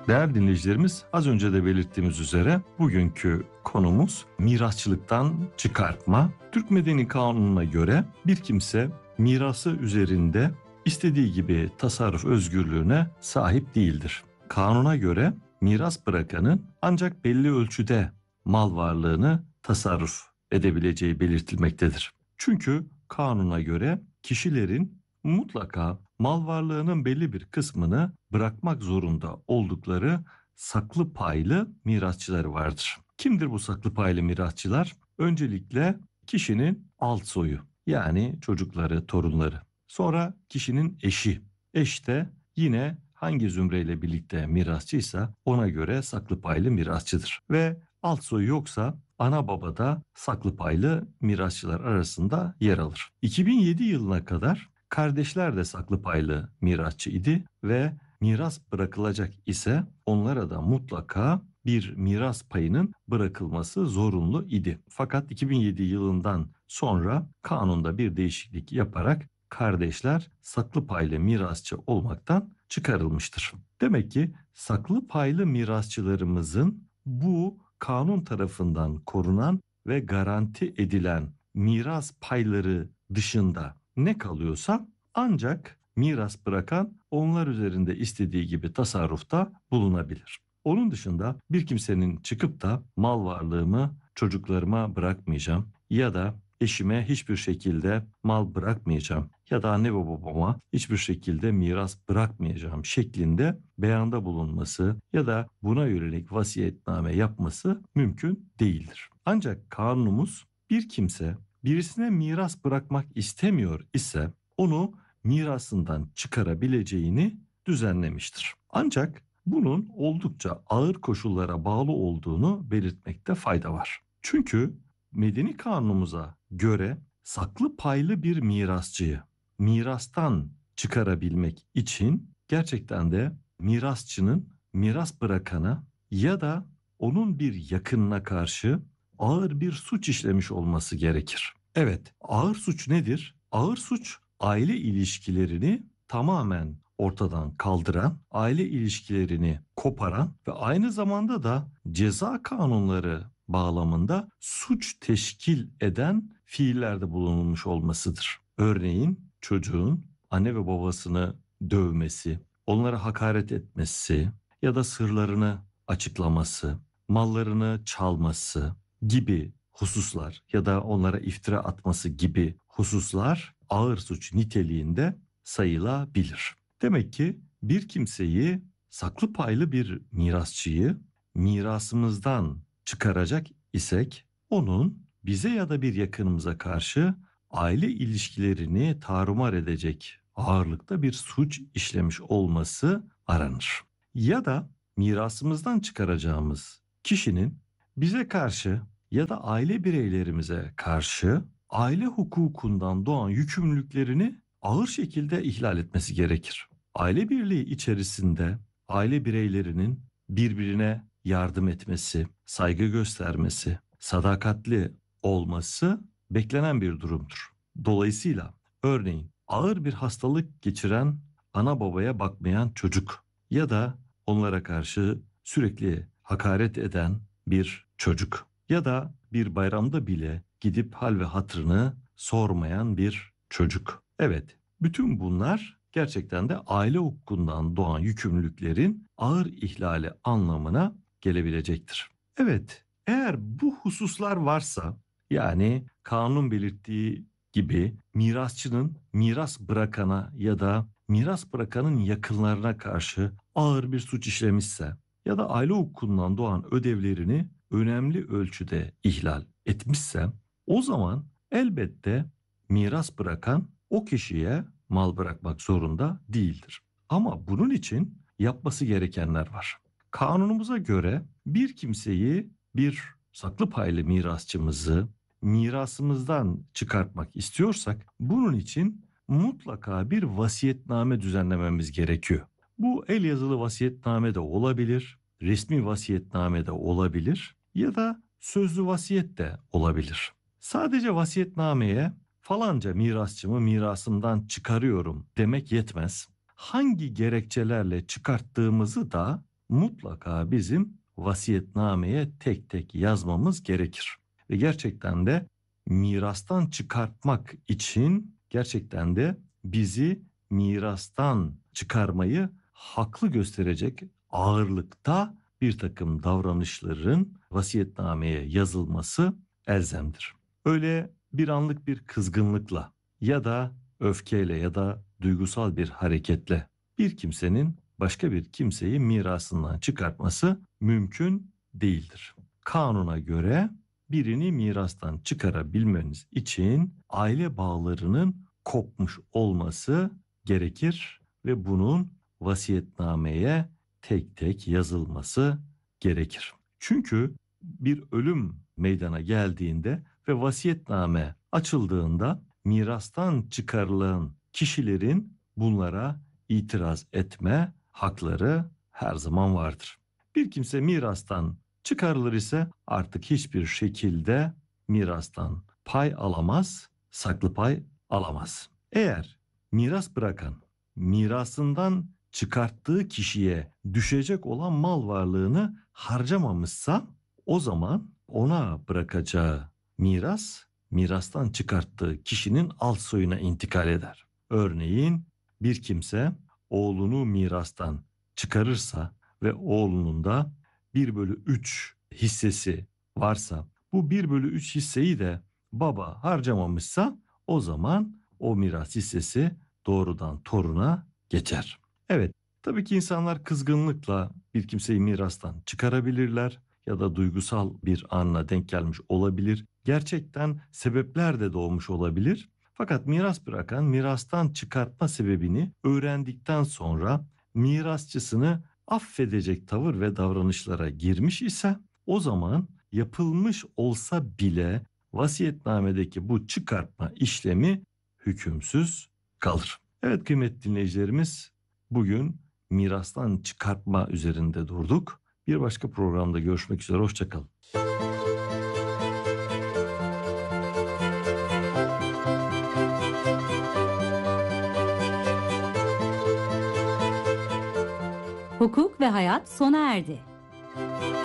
Değerli dinleyicilerimiz, az önce de belirttiğimiz üzere bugünkü konumuz mirasçılıktan çıkartma. Türk Medeni Kanunu'na göre bir kimse mirası üzerinde istediği gibi tasarruf özgürlüğüne sahip değildir. Kanuna göre miras bırakanın ancak belli ölçüde mal varlığını tasarruf edebileceği belirtilmektedir. Çünkü kanuna göre kişilerin mutlaka mal varlığının belli bir kısmını bırakmak zorunda oldukları saklı paylı mirasçıları vardır. Kimdir bu saklı paylı mirasçılar? Öncelikle kişinin alt soyu, yani çocukları, torunları. Sonra kişinin eşi. Eş de yine hangi zümreyle birlikte mirasçıysa ona göre saklı paylı mirasçıdır. Ve alt soyu yoksa ana baba da saklı paylı mirasçılar arasında yer alır. 2007 yılına kadar kardeşler de saklı paylı mirasçı idi ve miras bırakılacak ise onlara da mutlaka bir miras payının bırakılması zorunlu idi. Fakat 2007 yılından sonra kanunda bir değişiklik yaparak kardeşler saklı paylı mirasçı olmaktan çıkarılmıştır. Demek ki saklı paylı mirasçılarımızın bu kanun tarafından korunan ve garanti edilen miras payları dışında ne kalıyorsa ancak miras bırakan onlar üzerinde istediği gibi tasarrufta bulunabilir. Onun dışında bir kimsenin çıkıp da mal varlığımı çocuklarıma bırakmayacağım ya da eşime hiçbir şekilde mal bırakmayacağım ya da anne ve babama hiçbir şekilde miras bırakmayacağım şeklinde beyanda bulunması ya da buna yönelik vasiyetname yapması mümkün değildir. Ancak kanunumuz bir kimse birisine miras bırakmak istemiyor ise onu mirasından çıkarabileceğini düzenlemiştir. Ancak bunun oldukça ağır koşullara bağlı olduğunu belirtmekte fayda var. Çünkü medeni kanunumuza göre saklı paylı bir mirasçıyı mirastan çıkarabilmek için gerçekten de mirasçının miras bırakana ya da onun bir yakınına karşı ağır bir suç işlemiş olması gerekir. Evet, ağır suç nedir? Ağır suç aile ilişkilerini tamamen ortadan kaldıran, aile ilişkilerini koparan ve aynı zamanda da ceza kanunları bağlamında suç teşkil eden fiillerde bulunulmuş olmasıdır. Örneğin çocuğun anne ve babasını dövmesi, onlara hakaret etmesi ya da sırlarını açıklaması, mallarını çalması gibi hususlar ya da onlara iftira atması gibi hususlar ağır suç niteliğinde sayılabilir. Demek ki bir kimseyi saklı paylı bir mirasçıyı mirasımızdan çıkaracak isek onun bize ya da bir yakınımıza karşı aile ilişkilerini tarumar edecek ağırlıkta bir suç işlemiş olması aranır. Ya da mirasımızdan çıkaracağımız kişinin bize karşı ya da aile bireylerimize karşı aile hukukundan doğan yükümlülüklerini ağır şekilde ihlal etmesi gerekir. Aile birliği içerisinde aile bireylerinin birbirine yardım etmesi, saygı göstermesi, sadakatli olması beklenen bir durumdur. Dolayısıyla örneğin ağır bir hastalık geçiren ana babaya bakmayan çocuk ya da onlara karşı sürekli hakaret eden bir çocuk ya da bir bayramda bile gidip hal ve hatırını sormayan bir çocuk. Evet, bütün bunlar gerçekten de aile hukukundan doğan yükümlülüklerin ağır ihlali anlamına gelebilecektir. Evet, eğer bu hususlar varsa, yani kanun belirttiği gibi mirasçının miras bırakana ya da miras bırakanın yakınlarına karşı ağır bir suç işlemişse ya da aile hukukundan doğan ödevlerini önemli ölçüde ihlal etmişse o zaman elbette miras bırakan o kişiye mal bırakmak zorunda değildir. Ama bunun için yapması gerekenler var. Kanunumuza göre bir kimseyi, bir saklı paylı mirasçımızı mirasımızdan çıkartmak istiyorsak bunun için mutlaka bir vasiyetname düzenlememiz gerekiyor. Bu el yazılı vasiyetname de olabilir, resmi vasiyetname de olabilir ya da sözlü vasiyet de olabilir. Sadece vasiyetnameye falanca mirasçımı mirasımdan çıkarıyorum demek yetmez. Hangi gerekçelerle çıkarttığımızı da mutlaka bizim vasiyetnameye tek tek yazmamız gerekir. Ve gerçekten de mirastan çıkartmak için gerçekten de bizi mirastan çıkarmayı haklı gösterecek ağırlıkta bir takım davranışların vasiyetnameye yazılması elzemdir. Öyle bir anlık bir kızgınlıkla ya da öfkeyle ya da duygusal bir hareketle bir kimsenin başka bir kimseyi mirasından çıkartması mümkün değildir. Kanuna göre birini mirastan çıkarabilmeniz için aile bağlarının kopmuş olması gerekir ve bunun vasiyetnameye tek tek yazılması gerekir. Çünkü bir ölüm meydana geldiğinde ve vasiyetname açıldığında mirastan çıkarılan kişilerin bunlara itiraz etme hakları her zaman vardır. Bir kimse mirastan çıkarılır ise artık hiçbir şekilde mirastan pay alamaz, saklı pay alamaz. Eğer miras bırakan mirasından çıkarttığı kişiye düşecek olan mal varlığını harcamamışsa o zaman ona bırakacağı miras mirastan çıkarttığı kişinin alt soyuna intikal eder. Örneğin bir kimse oğlunu mirastan çıkarırsa ve oğlunun da 1/3 hissesi varsa bu 1/3 hisseyi de baba harcamamışsa o zaman o miras hissesi doğrudan toruna geçer. Evet, tabii ki insanlar kızgınlıkla bir kimseyi mirastan çıkarabilirler ya da duygusal bir anla denk gelmiş olabilir. Gerçekten sebepler de doğmuş olabilir. Fakat miras bırakan mirastan çıkartma sebebini öğrendikten sonra mirasçısını affedecek tavır ve davranışlara girmiş ise o zaman yapılmış olsa bile vasiyetnamedeki bu çıkartma işlemi hükümsüz kalır. Evet kıymetli dinleyicilerimiz, bugün mirastan çıkartma üzerinde durduk. Bir başka programda görüşmek üzere, hoşça kalın. Hukuk ve hayat sona erdi.